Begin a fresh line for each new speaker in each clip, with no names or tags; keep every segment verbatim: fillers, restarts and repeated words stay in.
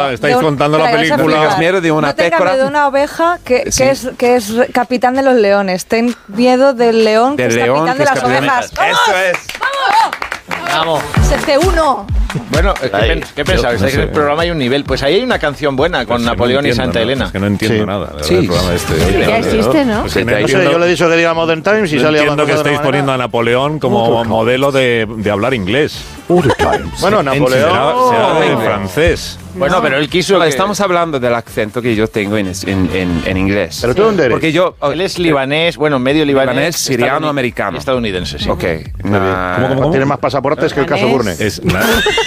miedo
estáis
de un-
contando la
Espera, vais a
película.
flipar.
miedo de una
no tengas
pécora.
miedo de una oveja que,
Sí.
que, es, que es capitán de los leones. Ten miedo del león
Del
que es
león
capitán
que
de
es
las
capitán de-
ovejas. ¡Vamos!
Eso es.
Vamos.
¡Se C uno!
Bueno, ¿qué,
Ahí.
pen- ¿qué pensabais?
Yo no
Es que
sé.
el programa hay un nivel. Pues ahí hay una canción buena con
Pues que no
Napoleón y
entiendo,
Santa
¿no?
Elena.
Es que no entiendo
Sí.
nada. ¿verdad?
Sí.
El programa este.
Ya existe, ¿no?
Pues
Sí,
que no
te
No sé,
entiendo-
yo le he dicho que diga Modern Times y
no
salía
entiendo
hablando
que
de otra
estéis
manera.
poniendo a Napoleón como modelo de, de hablar inglés.
Bueno,
Será,
Napoleón.
será de
No.
francés.
Bueno, pero él quiso.
Vale,
que-
estamos hablando del acento que yo tengo en, es- en, en, en inglés.
¿Pero tú dónde eres?
Porque yo...
Él es libanés, bueno, medio libanés.
Libanés, siriano,
estadouni-
americano.
Estadounidense, sí.
Ok.
Muy bien.
Ah,
¿Cómo, cómo, cómo?
Tiene más pasaportes que el caso
Libanés.
Burne.
Es na-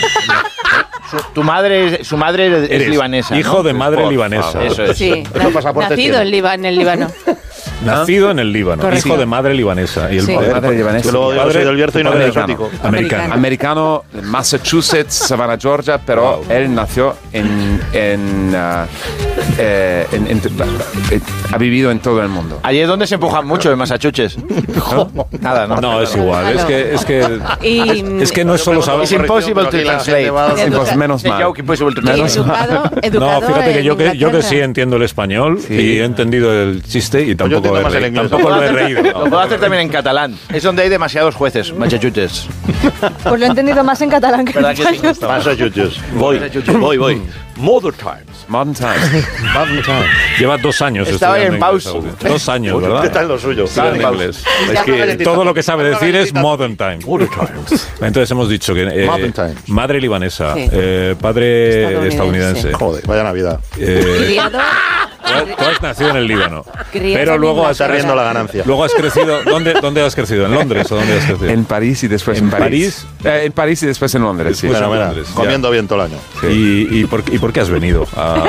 Su, tu madre, su madre es
eres
libanesa. ¿no?
hijo de madre
Por
libanesa.
favor.
Eso es.
Sí,
Esos pasaportes
nacido
tiene.
en, Liba- en el Líbano.
Nacido en el Líbano,
Correcto.
hijo de madre libanesa. Y el
Sí.
padre,
Madre libanesa.
Yo luego yo soy del Bierzo y no
padre
de
americano.
exótico.
Americano.
Americano, Massachusetts, Savannah, Georgia, pero
Wow.
él nació en... en, ah, eh, en- en- eh, ha vivido en todo el mundo.
Allí es donde se empujan mucho, en Massachusetts. ¿No? Nada, no.
No, es igual. Es que, es que,
Y,
es que no es solo saber.
It's impossible to
Pero aquí la
translate.
gente va a-
Educa-
Pues menos
The
mal.
joke impossible to
y
translate.
educado, educado
No, fíjate que
en
yo que yo que
Inglaterra.
sí entiendo el español
Sí.
y he entendido el chiste y tampoco
entiendo
he
más el
reído.
inglés.
Tampoco
Lo
lo he
puedo hacer-
reído.
Lo puedo hacer también en catalán. Es donde hay demasiados jueces, Massachusetts.
Pues lo he entendido más en catalán que en
¿Verdad que sí?
español.
Massachusetts. Voy, voy, voy. Modern Times.
Modern Times.
Lleva dos años
Estaba
estudiando
en pausa.
inglés, Agustín. Dos años, ¿verdad?
¿Qué tal lo suyo?
Estudiando
en pausa.
inglés.
Es que
Todo lo que sabe decir es modern time.
Modern Times.
Entonces hemos dicho que eh,
Modern times.
madre libanesa,
Sí.
eh, padre
Estadounidense.
estadounidense.
Joder, vaya Navidad.
Eh,
Criado,
tú, tú has nacido en el Líbano,
Criado
pero
en
luego has,
Está riendo la ganancia.
luego has crecido. ¿Dónde, ¿Dónde has crecido? ¿En Londres o dónde has crecido?
En París y después en,
¿En
París. Eh, en París y después en Londres, sí.
Después
Mira,
en
mira,
Londres, ya.
comiendo bien todo el año.
¿Y, y, por, ¿Y por qué has venido? a-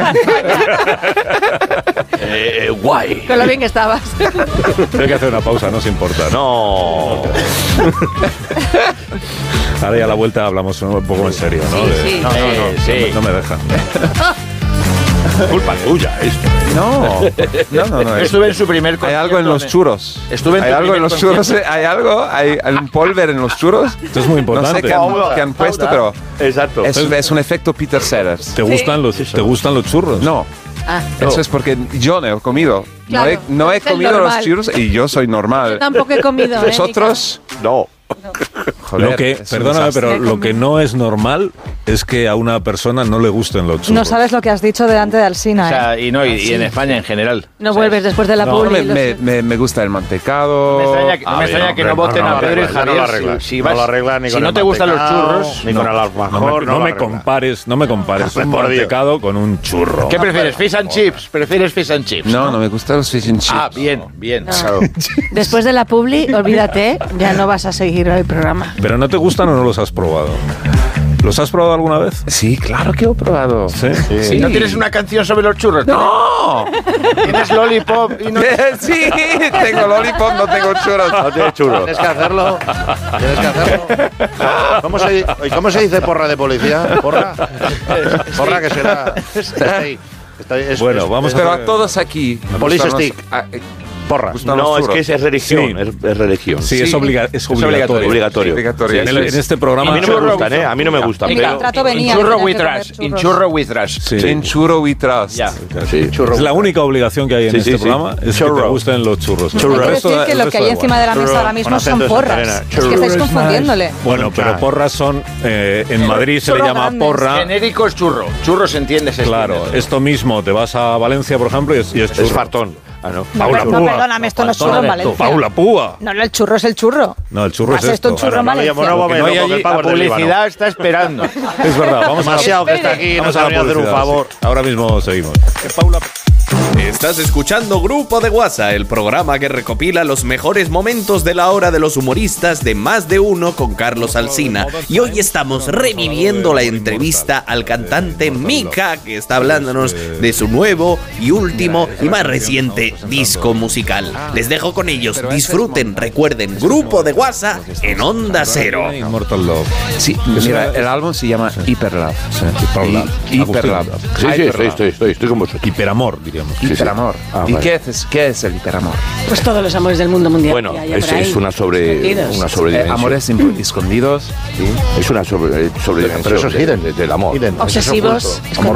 Eh, eh, guay.
con lo bien que estabas.
Hay que hacer una pausa, no se importa.
No.
Ahora ya a la vuelta hablamos un poco en serio, ¿no?
Sí,
De-
sí.
No, no, no,
Sí.
no me- no me dejan.
Culpa tuya esto.
No, no, no. no.
Estuve en su primer
Hay
concierto
algo en los
de-
churros.
Estuve en
¿Hay
tu
algo en
primer
los churros? ¿Hay algo? ¿Hay, hay un polver en los churros?
Esto es muy
No
importante.
sé qué han, qué han puesto, pero
Exacto.
es, es un efecto Peter Sellers.
¿Te gustan los, ¿te gustan los churros?
No,
Ah,
eso es porque yo no he comido.
Claro,
no he, no he
es el
comido
normal.
los churros y yo soy normal.
tampoco he comido. ¿eh,
Vosotros,
No.
joder,
Lo que,
es un
perdóname,
desastre.
pero lo que no es normal es que a una persona no le gusten los churros.
No sabes lo que has dicho delante de Alsina,
O
¿eh?
sea, y no, y, y en España en general.
No
O sea,
vuelves después de la
No,
publi.
me,
lo
me,
sé.
me, me gusta el mantecado.
Me extraña que, no
Ah,
me
bien,
extraña que no
hombre,
voten
no, no
a
lo
Pedro y
arregla,
Javier.
no lo
si-
arregla.
si
No
vas-
lo arregla ni
si
con
no
el
te gustan los
mantecado,
churros,
ni
no.
con el
No
alfajor.
me,
no
no
lo
me
arregla.
compares, no me compares un
Por Dios.
mantecado con un churro.
¿Qué prefieres? ¿Fish and chips? ¿Prefieres fish and chips?
No, no me gustan los fish and chips.
Ah, bien, bien.
No. Después de la publi, olvídate, ya no vas a seguir el programa.
¿Pero no te gustan o no los has probado? ¿Los has probado alguna vez?
Sí, claro que he probado.
Sí.
¿Y no tienes una canción sobre los churros?
¡No!
¿Tienes lollipop y no...
Sí, tengo lollipop, no tengo churros.
No tienes churros. Tienes que hacerlo. Tienes que hacerlo. ¿Cómo se, ¿y cómo se dice porra de policía? ¿Porra? Porra que será. Steak. Steak es-
Bueno,
es-
vamos
Pero
a
a todos aquí.
Police
gustan los-
stick.
ah, eh,
porra.
gustan
No,
los
es que
churros.
es religión,
Sí.
es, es religión.
Sí, es,
Sí.
obliga- es obligatorio.
Obligatorio.
Obligatorio.
En, el- en este programa.
A mí no me gustan, ¿eh? A mí no me gustan.
En
Pero
contrato
In
venía.
churro
que
with
tenías que
rush.
comer
In
churros.
churro with rush.
Sí.
En churro we trust.
Ya.
sí.
Es la única obligación que hay en
Sí,
este
sí, sí.
programa es que te
Churro.
gusten los churros.
Hay
El
que
resto
decir
da-
que
el
lo
resto
que hay
da
encima
igual.
de la mesa
Churro
ahora mismo
con
son
acento de
porras.
Santa Elena.
Es que estáis
Churro.
confundiéndole.
Bueno, pero porras son. eh, en Madrid se le
Churro
llama
grandes.
porra.
Genérico es churro. Churro se entiende, se
Claro,
entiende.
esto mismo, te vas a Valencia, por ejemplo, y es, y es churro.
Es fartón. Ah, no.
No,
Paula
no,
Púa.
perdóname, esto no es churro en
Paula-
Valencia.
Paula Púa.
No, no, el churro es el churro.
No, el churro es
Pasa esto
esto.
un churro en
No, no, no,
Valencia.
no,
Porque no hay
porque
allí-
el pavo
La
es del Líbano.
publicidad está esperando.
Es verdad, vamos a
Demasiado que está aquí,
vamos
nos
a la
ha venido a hacer un
publicidad,
favor.
sí. Ahora mismo seguimos. Eh, Paula.
Estás escuchando Grupo de WhatsApp, el programa que recopila los mejores momentos de la hora de los humoristas de Más de Uno con Carlos Alsina. Y hoy estamos reviviendo la entrevista al cantante Mika, que está hablándonos de su nuevo y último y más reciente disco musical. Les dejo con ellos, disfruten, recuerden, Grupo de WhatsApp en Onda Cero.
Immortal Love.
Sí, mira, el álbum se llama Hyper Love.
Hyperlove.
Y- Hyper Love.
Sí, sí,
Hyper
estoy,
Love.
estoy, estoy, estoy con vosotros.
Hiperamor, diríamos.
Hiperamor.
Ah,
¿Y
vale.
qué es, qué es el hiperamor?
Pues todos los amores del mundo mundial.
Bueno,
que haya
es,
por ahí.
es una sobre
Escondidos.
una
Eh,
sobredimensión.
amores imp- escondidos.
Es una sobre, eh, sobredimensión
Pero eso es
de-
hidden.
de- del amor.
Hidden.
Obsesivos,
Eso es oculto.
escondidos.